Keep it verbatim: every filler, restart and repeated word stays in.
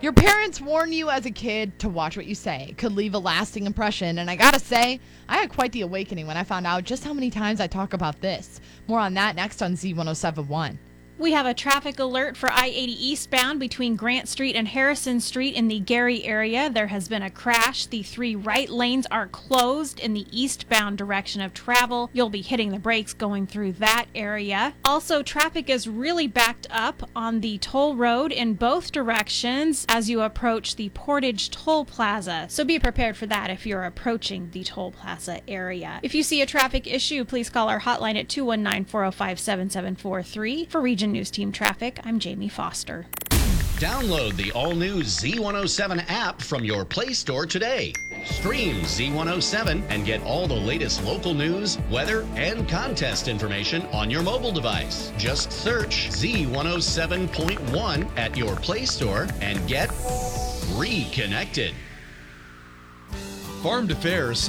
Your parents warn you as a kid to watch what you say. It could leave a lasting impression. And I gotta say, I had quite the awakening when I found out just how many times I talk about this. More on that next on Z ten seventy-one. We have a traffic alert for I eighty eastbound between Grant Street and Harrison Street in the Gary area. There has been a crash. The three right lanes are closed in the eastbound direction of travel. You'll be hitting the brakes going through that area. Also, traffic is really backed up on the toll road in both directions as you approach the Portage Toll Plaza. So be prepared for that if you're approaching the Toll Plaza area. If you see a traffic issue, please call our hotline at two one nine, four oh five, seven seven four three. For Region News Team Traffic, I'm Jamie Foster. Download the all-new Z one oh seven app from your Play Store today. Stream Z one oh seven and get all the latest local news, weather, and contest information on your mobile device. Just search Z one oh seven point one at your Play Store and get reconnected. Farm to Fair